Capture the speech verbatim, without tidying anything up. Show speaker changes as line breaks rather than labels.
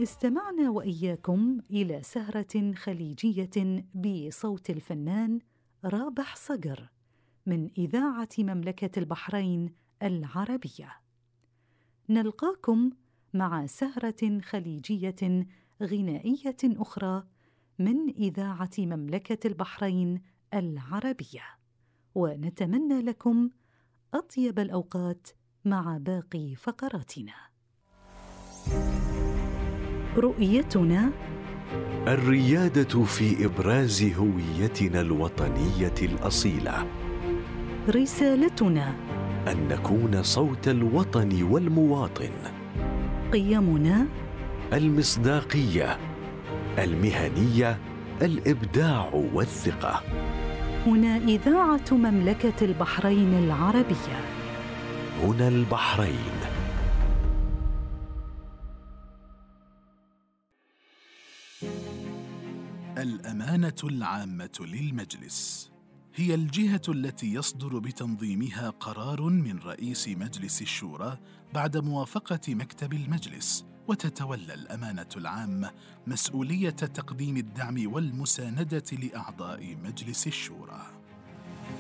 استمعنا وإياكم إلى سهرة خليجية بصوت الفنان رابح صقر من إذاعة مملكة البحرين العربية. نلقاكم مع سهرة خليجية غنائية أخرى من إذاعة مملكة البحرين العربية، ونتمنى لكم أطيب الأوقات مع باقي فقراتنا. رؤيتنا
الريادة في إبراز هويتنا الوطنية الأصيلة.
رسالتنا
أن نكون صوت الوطن والمواطن.
قيمنا
المصداقية، المهنية، الإبداع والثقة.
هنا إذاعة مملكة البحرين العربية.
هنا البحرين.
الأمانة العامة للمجلس هي الجهة التي يصدر بتنظيمها قرار من رئيس مجلس الشورى بعد موافقة مكتب المجلس، وتتولى الأمانة العامة مسؤولية تقديم الدعم والمساندة لأعضاء مجلس الشورى.